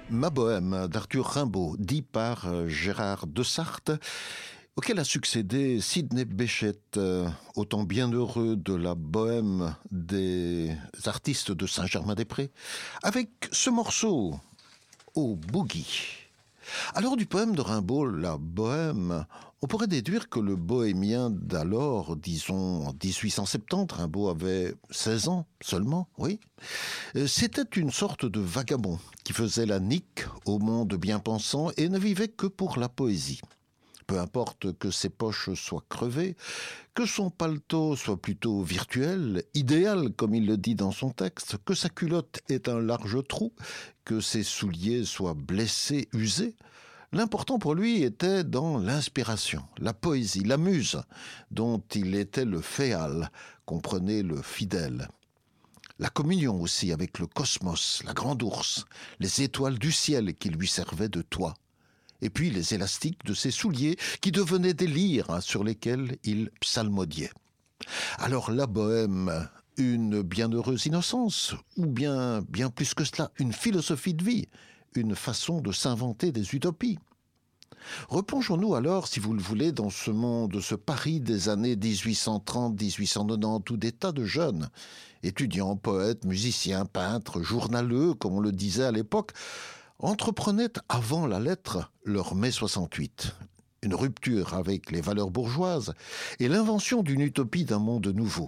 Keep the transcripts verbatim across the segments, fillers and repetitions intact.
Ma bohème d'Arthur Rimbaud, dit par euh, Gérard Desarthes, auquel a succédé Sidney Bechet, euh, autant bienheureux de la bohème des artistes de Saint-Germain-des-Prés, avec ce morceau au boogie. Alors du poème de Rimbaud, la bohème, on pourrait déduire que le bohémien d'alors, disons en dix-huit cent soixante-dix, Rimbaud avait seize ans seulement, oui, euh, c'était une sorte de vagabond qui faisait la nique au monde bien-pensant et ne vivait que pour la poésie. Peu importe que ses poches soient crevées, que son paletot soit plutôt virtuel, idéal comme il le dit dans son texte, que sa culotte ait un large trou, que ses souliers soient blessés, usés. L'important pour lui était dans l'inspiration, la poésie, la muse, dont il était le féal, comprenez le fidèle. La communion aussi avec le cosmos, la grande ours, les étoiles du ciel qui lui servaient de toit. Et puis les élastiques de ses souliers qui devenaient des lyres sur lesquels il psalmodiait. Alors la bohème, une bienheureuse innocence, ou bien, bien plus que cela, une philosophie de vie, une façon de s'inventer des utopies. Replongeons-nous alors, si vous le voulez, dans ce monde, ce Paris des années dix-huit cent trente, dix-huit cent quatre-vingt-dix, où des tas de jeunes, étudiants, poètes, musiciens, peintres, journaleux, comme on le disait à l'époque, entreprenaient avant la lettre leur mai soixante-huit, une rupture avec les valeurs bourgeoises et l'invention d'une utopie d'un monde nouveau.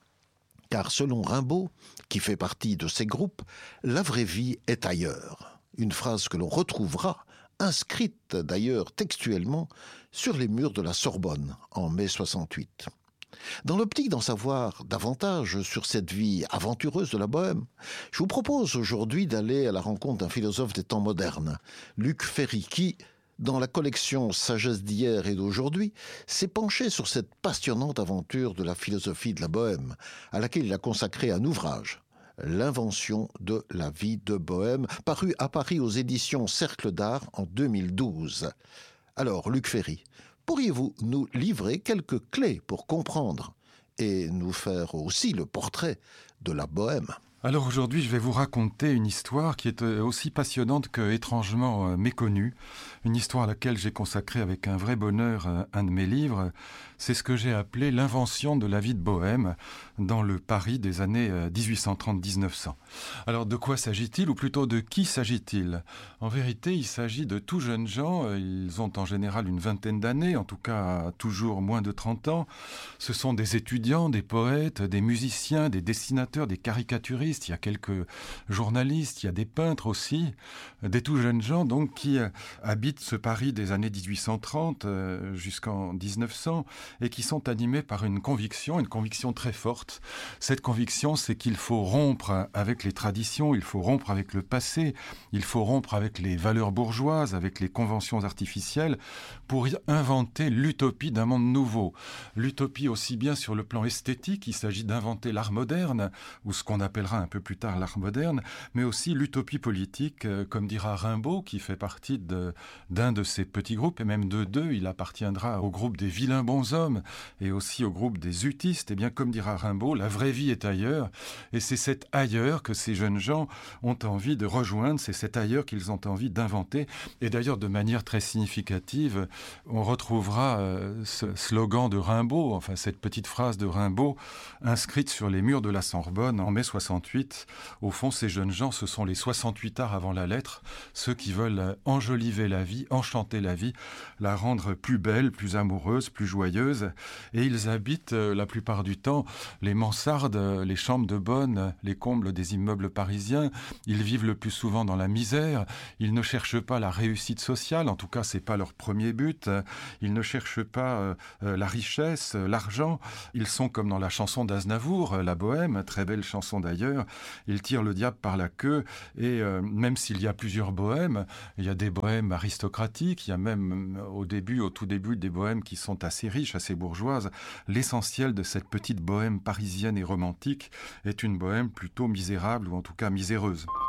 Car selon Rimbaud, qui fait partie de ces groupes, la vraie vie est ailleurs. Une phrase que l'on retrouvera, inscrite d'ailleurs textuellement, sur les murs de la Sorbonne en mai soixante-huit. Dans l'optique d'en savoir davantage sur cette vie aventureuse de la bohème, je vous propose aujourd'hui d'aller à la rencontre d'un philosophe des temps modernes, Luc Ferry, qui, dans la collection Sagesse d'hier et d'aujourd'hui, s'est penché sur cette passionnante aventure de la philosophie de la bohème, à laquelle il a consacré un ouvrage, L'invention de la vie de bohème, paru à Paris aux éditions Cercle d'Art en deux mille douze. Alors, Luc Ferry, pourriez-vous nous livrer quelques clés pour comprendre et nous faire aussi le portrait de la bohème ? Alors aujourd'hui, je vais vous raconter une histoire qui est aussi passionnante que étrangement méconnue. Une histoire à laquelle j'ai consacré avec un vrai bonheur un de mes livres. C'est ce que j'ai appelé l'invention de la vie de bohème dans le Paris des années dix-huit cent trente à dix-neuf cents. Alors de quoi s'agit-il, ou plutôt de qui s'agit-il ? En vérité, il s'agit de tout jeunes gens. Ils ont en général une vingtaine d'années, en tout cas toujours moins de trente ans. Ce sont des étudiants, des poètes, des musiciens, des dessinateurs, des caricaturistes. Il y a quelques journalistes, il y a des peintres aussi, des tout jeunes gens donc qui euh, habitent ce Paris des années dix-huit cent trente euh, jusqu'en dix-neuf cents et qui sont animés par une conviction, une conviction très forte. Cette conviction, c'est qu'il faut rompre avec les traditions, il faut rompre avec le passé, il faut rompre avec les valeurs bourgeoises, avec les conventions artificielles pour inventer l'utopie d'un monde nouveau. L'utopie aussi bien sur le plan esthétique, il s'agit d'inventer l'art moderne ou ce qu'on appellera un peu plus tard l'art moderne, mais aussi l'utopie politique, euh, comme dira Rimbaud, qui fait partie de, d'un de ces petits groupes, et même de deux, il appartiendra au groupe des vilains bonshommes, et aussi au groupe des utistes. Et bien, comme dira Rimbaud, la vraie vie est ailleurs, et c'est cet ailleurs que ces jeunes gens ont envie de rejoindre, c'est cet ailleurs qu'ils ont envie d'inventer, et d'ailleurs de manière très significative, on retrouvera euh, ce slogan de Rimbaud, enfin cette petite phrase de Rimbaud, inscrite sur les murs de la Sorbonne en mai soixante-huit. Au fond, ces jeunes gens, ce sont les soixante-huit arts avant la lettre, ceux qui veulent enjoliver la vie, enchanter la vie, la rendre plus belle, plus amoureuse, plus joyeuse. Et ils habitent euh, la plupart du temps les mansardes, les chambres de bonne, les combles des immeubles parisiens. Ils vivent le plus souvent dans la misère. Ils ne cherchent pas la réussite sociale, en tout cas, c'est pas leur premier but. Ils ne cherchent pas euh, euh, la richesse, l'argent. Ils sont comme dans la chanson d'Aznavour, La Bohème, très belle chanson d'ailleurs. Il tire le diable par la queue et euh, même s'il y a plusieurs bohèmes, il y a des bohèmes aristocratiques, il y a même au début, au tout début, des bohèmes qui sont assez riches, assez bourgeoises. L'essentiel de cette petite bohème parisienne et romantique est une bohème plutôt misérable ou en tout cas miséreuse.